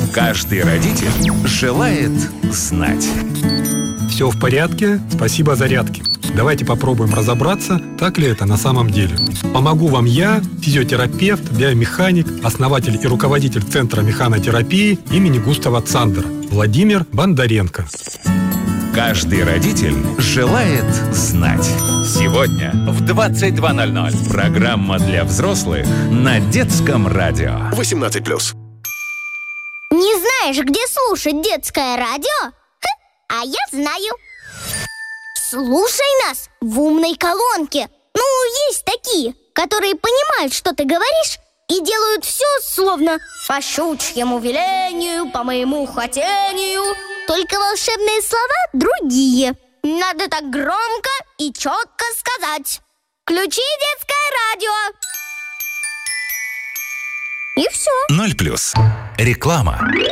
Каждый родитель желает знать. Все в порядке, спасибо зарядке. Давайте попробуем разобраться, так ли это на самом деле. Помогу вам я, физиотерапевт, биомеханик, основатель и руководитель Центра механотерапии имени Густава Цандера Владимир Бондаренко. Каждый родитель желает знать. Сегодня в 22:00 программа для взрослых на Детском радио. 18+. Не знаешь, где слушать детское радио? А я знаю. Слушай нас в умной колонке. Есть такие, которые понимают, что ты говоришь, и делают все словно по щучьему велению, по моему хотению. Только волшебные слова другие. Надо так громко и четко сказать: включи детское радио. И все. 0+. Реклама.